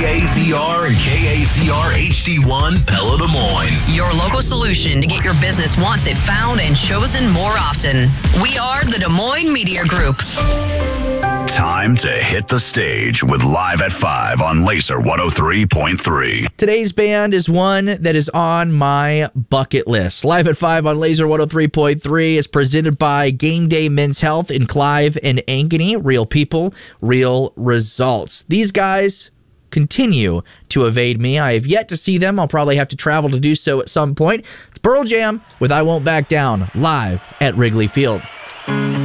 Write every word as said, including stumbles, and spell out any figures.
A Z R and K A Z R H D one Pella Des Moines. Your local solution to get your business once it found and chosen more often. We are the Des Moines Media Group. Time to hit the stage with Live at five on Laser one oh three point three. Today's band is one that is on my bucket list. Live at five on Laser one oh three point three is presented by Game Day Men's Health in Clive and Ankeny. Real people, real results. These guys continue to evade me. I have yet to see them. I'll probably have to travel to do so at some point. It's Pearl Jam with I Won't Back Down, live at Wrigley Field.